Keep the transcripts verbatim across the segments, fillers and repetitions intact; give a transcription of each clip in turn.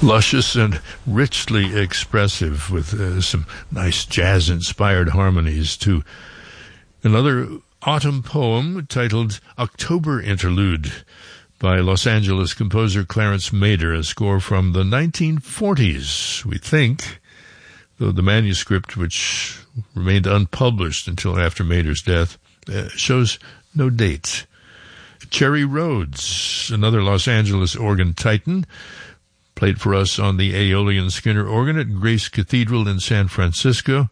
Luscious and richly expressive with uh, some nice jazz-inspired harmonies, too. Another autumn poem titled October Interlude by Los Angeles composer Clarence Mader, a score from the nineteen forties, we think, though the manuscript, which remained unpublished until after Mader's death, uh, shows no date. Cherry Rhodes, another Los Angeles organ titan, played for us on the Aeolian Skinner organ at Grace Cathedral in San Francisco.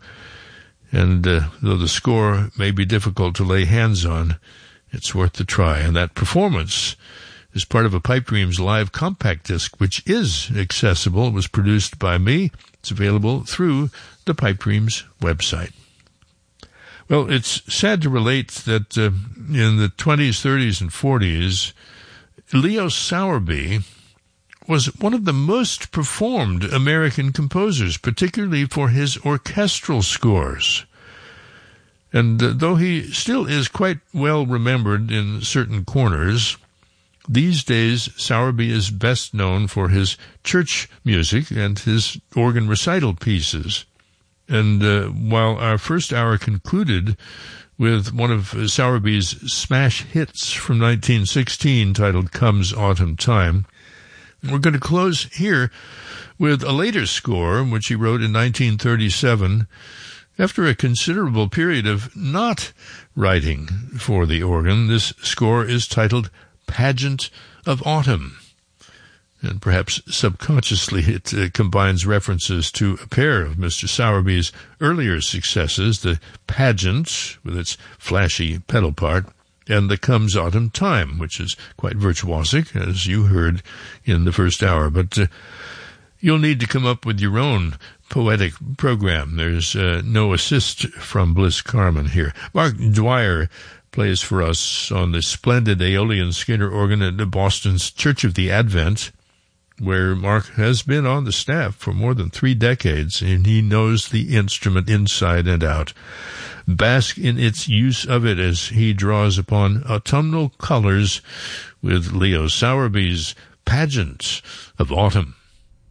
And uh, though the score may be difficult to lay hands on, it's worth the try. And that performance is part of a Pipe Dreams live compact disc, which is accessible. It was produced by me. It's available through the Pipe Dreams website. Well, it's sad to relate that uh, in the twenties, thirties, and forties, Leo Sowerby was one of the most performed American composers, particularly for his orchestral scores. And uh, though he still is quite well remembered in certain corners, these days Sowerby is best known for his church music and his organ recital pieces. And uh, while our first hour concluded with one of Sowerby's smash hits from nineteen sixteen titled Comes Autumn Time, we're going to close here with a later score, which he wrote in nineteen thirty-seven, after a considerable period of not writing for the organ. This score is titled Pageant of Autumn, and perhaps subconsciously it uh, combines references to a pair of Mister Sowerby's earlier successes, the Pageant, with its flashy pedal part, and the Comes Autumn Time, which is quite virtuosic, as you heard in the first hour. But uh, you'll need to come up with your own poetic program. There's uh, no assist from Bliss Carman here. Mark Dwyer plays for us on the splendid Aeolian Skinner organ at Boston's Church of the Advent, where Mark has been on the staff for more than three decades, and he knows the instrument inside and out. Bask in its use of it as he draws upon autumnal colors with Leo Sowerby's Pageant of Autumn.